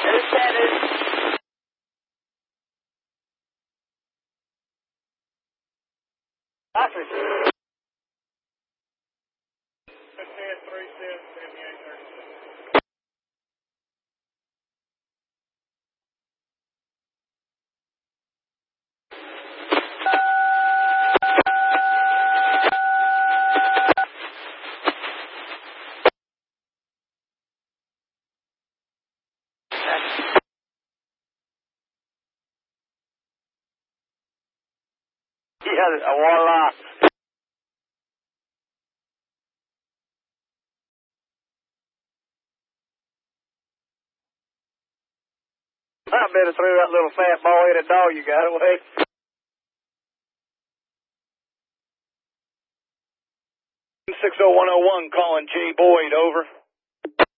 There's Dennis. Office. 10-3-7-78-36. Yeah, voila. I better throw that little fat ball-headed dog you got away. 60101 calling Jay Boyd, over.